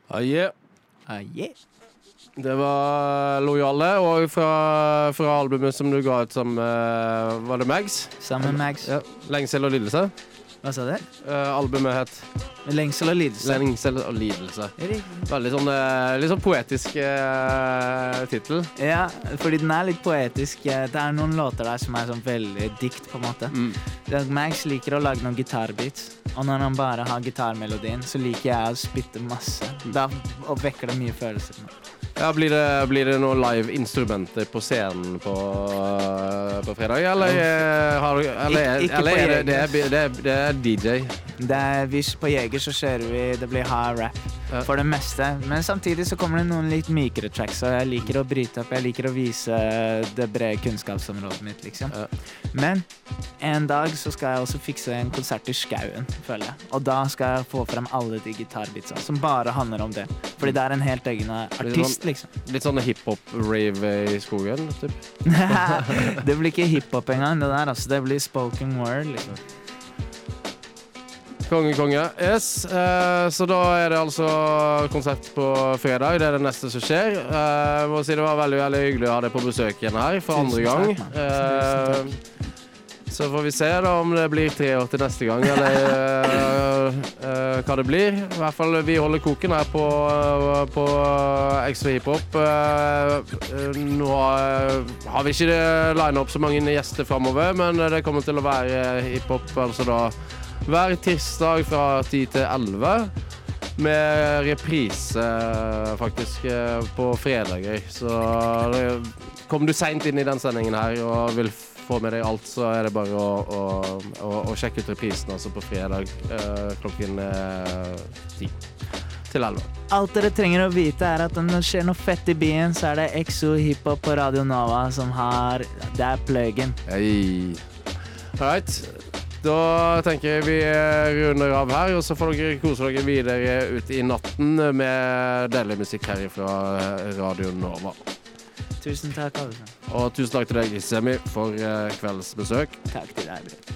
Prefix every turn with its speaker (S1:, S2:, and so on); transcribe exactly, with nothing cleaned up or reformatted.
S1: Ah, yeah.
S2: Ah, yeah.
S1: Det var Lojale, og fra, fra albumet som du ga ut som, uh, var det Mags?
S2: Sammen med Mags.
S1: Ja. Lengsel og lidelse.
S2: Hva sa du?
S1: Uh, albumet het
S2: Lengsel og lidelse.
S1: Lengsel og lidelse. Veldig sånn, uh, litt sånn poetisk uh, titel.
S2: Ja, fordi den er litt poetisk. Det er noen låter der som er sånn veldig dikt, på en måte. Mm. Mags liker å lage noen gitarbeats, og når han bare har gitarmelodien, så liker jeg å spytte masse. Da vekker det mye følelser.
S1: Ja, blir det, blir det noen live-instrumenter på scenen på, uh, på fredag, eller, uh, har, eller,
S2: Ik-
S1: eller er det, det, er, det, er, det er D J?
S2: Det er, hvis på Jeger så kjører vi, det blir hard rap ja. For det meste, men samtidig så kommer det noen litt mykere tracks, og jeg liker å bryte opp, jeg liker å vise det brede kunnskapsområdet mitt, liksom. Ja. Men en dag så skal jeg også fikse en konsert i Skauen, føler jeg, og da skal jeg få frem alle de gitarbeatsa som bare handler om det, fordi det er en helt egen artist, liksom.
S1: Litt sånn hiphop-rave i skogen, typ?
S2: Det blir ikke hiphop engang, det der, altså, det blir spoken word, liksom.
S1: Konge, konge. Yes. Uh, så da er det altså konsert på fredag. Det er det neste som skjer. Uh, må si det var veldig, veldig hyggelig å ha deg på besøk igjen her for andre gang. Uh, så får vi se da om det blir tre år til neste gang, eller uh, uh, hva det blir. I hvert fall vi holder koken her på, uh, på Ekstra Hiphop. Uh, uh, nå har vi ikke line opp så mange gjester fremover, men det kommer til å være hiphop, altså da hver tirsdag fra ti til elleve med reprise faktisk på fredager. Så kommer du sent inn i den sendingen her og vil få med deg alt, så er det bare å, å, å, å sjekke ut reprisen altså på fredag eh, klokken ti til elleve.
S2: Alt dere trenger å vite er at når det skjer noe fett i byen, så er det Exo Hiphop på Radio Nova som har det er pluggen.
S1: Hei. Alright. Da tenker jeg vi runder av her, og så får dere kose dere videre ut i natten med deilig musikk her fra Radio Nova.
S2: Tusen takk, alle sammen.
S1: Og tusen takk til deg, Semi, for kveldsbesøk.
S2: Takk til deg, bror.